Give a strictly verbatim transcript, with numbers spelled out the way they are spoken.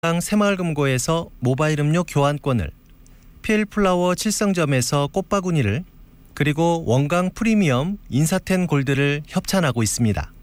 새마을금고에서 모바일 음료 교환권을, 피엘플라워 칠성점에서 꽃바구니를, 그리고 원강 프리미엄 인사텐 골드를 협찬하고 있습니다.